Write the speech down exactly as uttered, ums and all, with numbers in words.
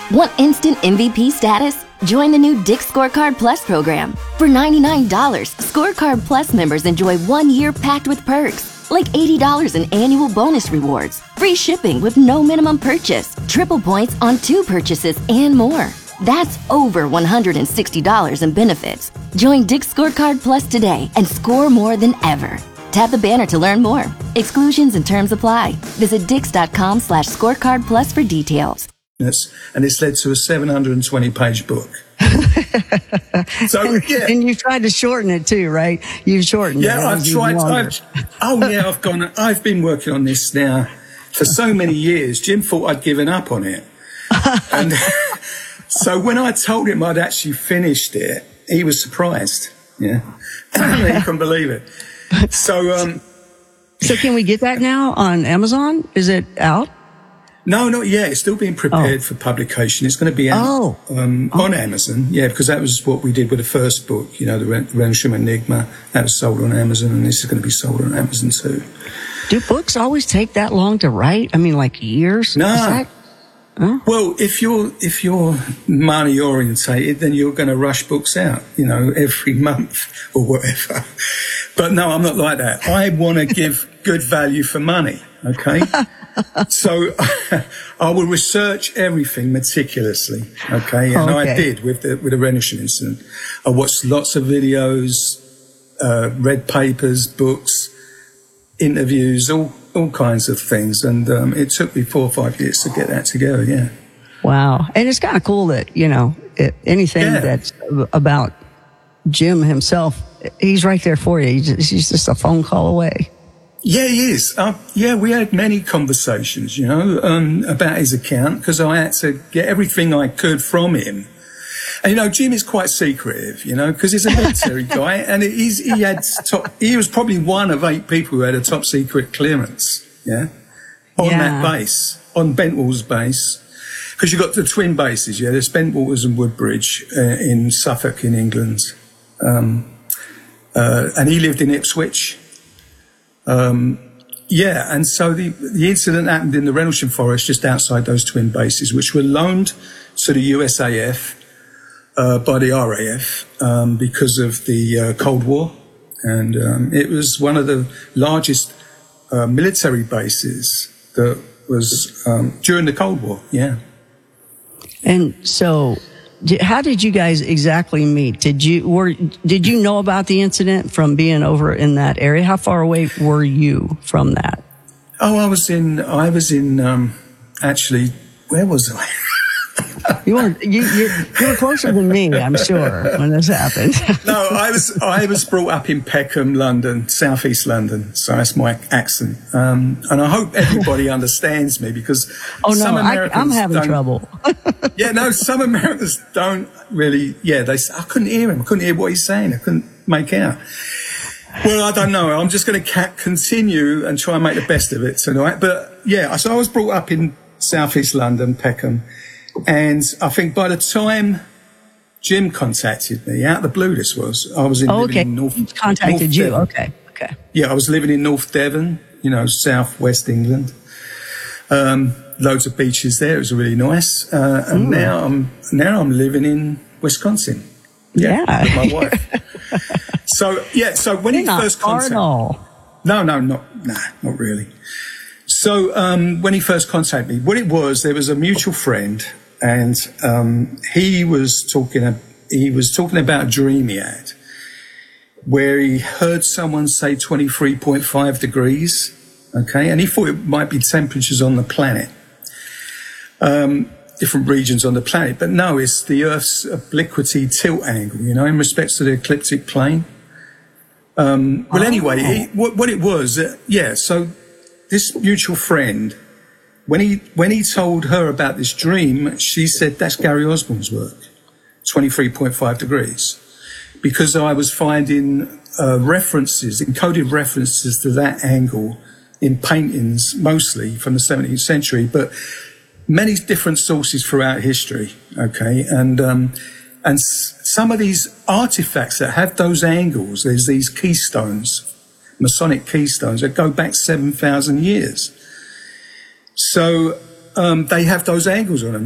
Want instant M V P status? Join the new Dick's Scorecard Plus program. For ninety-nine dollars, Scorecard Plus members enjoy one year packed with perks, like eighty dollars in annual bonus rewards, free shipping with no minimum purchase, triple points on two purchases, and more. That's over one hundred sixty dollars in benefits. Join Dick's Scorecard Plus today and score more than ever. Tap the banner to learn more. Exclusions and terms apply. Visit dix.com slash scorecard plus for details. And it's led to a seven hundred twenty page book. So, and, yeah. and you've tried to shorten it too, right? You've shortened yeah, it. Yeah, I've tried. I've, oh, yeah, I've gone. I've been working on this now for so many years. Jim thought I'd given up on it. And so when I told him I'd actually finished it, he was surprised. Yeah. He couldn't believe it. So, um, so can we get that now on Amazon? Is it out? No, not yet. It's still being prepared oh. for publication. It's going to be out oh. um, oh. on Amazon. Yeah, because that was what we did with the first book, you know, the Rendlesham Enigma. That was sold on Amazon, and this is going to be sold on Amazon too. Do books always take that long to write? I mean, like years? No. Is that, huh? Well, if you're if you're money orientated, then you're going to rush books out, you know, every month or whatever. But no, I'm not like that. I want to give good value for money. Okay. So I will research everything meticulously, okay? And okay. I did with the with the Rendlesham incident. I watched lots of videos, uh, read papers, books, interviews, all all kinds of things, and um, it took me four or five years to get that together. Yeah. Wow, and it's kind of cool that you know it, anything yeah. that's about Jim himself, he's right there for you. He's, he's just a phone call away. Yeah, he is. Uh, yeah, we had many conversations, you know, um, about his account because I had to get everything I could from him. And, you know, Jim is quite secretive, you know, because he's a military guy and it is, he had top, he was probably one of eight people who had a top secret clearance, yeah, on yeah. that base, on Bentwall's base. Because you've got the twin bases, yeah, there's Bentwalls and Woodbridge uh, in Suffolk in England. Um, uh, and he lived in Ipswich. Um, yeah, and so the, the incident happened in the Rendlesham Forest just outside those twin bases, which were loaned to the U S A F uh, by the R A F um, because of the uh, Cold War. And um, it was one of the largest uh, military bases that was um, during the Cold War, yeah. And so... How did you guys exactly meet? Did you were did you know about the incident from being over in that area? How far away were you from that? Oh, I was in. I was in. Um, actually, where was I? You were you, you you were closer than me, I'm sure, when this happened. No, I was I was brought up in Peckham, London, southeast London, so that's my accent. Um, and I hope everybody understands me because oh no, some I, I'm having trouble. Yeah, no, some Americans don't really. Yeah, they. I couldn't hear him. I couldn't hear what he's saying. I couldn't make out. Well, I don't know. I'm just going to ca- continue and try and make the best of it tonight. But yeah, so I was brought up in southeast London, Peckham. And I think by the time Jim contacted me, out of the blue this was, I was in, oh, okay. living in North... He contacted North you, Devon. okay, okay. Yeah, I was living in North Devon, you know, southwest England. Um, loads of beaches there. It was really nice. Uh, and Ooh. now I'm now I'm living in Wisconsin. Yeah, yeah. with my wife. So, yeah, so when You're he not first far contacted... at all. No, no, not, nah, not really. So um, when he first contacted me, what it was, there was a mutual friend... And um, he was talking. He was talking about a dream he had, where he heard someone say twenty-three point five degrees. Okay, and he thought it might be temperatures on the planet, um, different regions on the planet. But no, it's the Earth's obliquity tilt angle. You know, in respect to the ecliptic plane. Um, well, oh. anyway, he, what, what it was, uh, yeah. So this mutual friend. When he when he told her about this dream, she said, that's Gary Osborne's work, twenty-three point five degrees. Because I was finding uh, references, encoded references to that angle in paintings, mostly from the seventeenth century, but many different sources throughout history, okay? And um, and s- some of these artifacts that have those angles, there's these keystones, Masonic keystones, that go back seven thousand years. So um, they have those angles on them.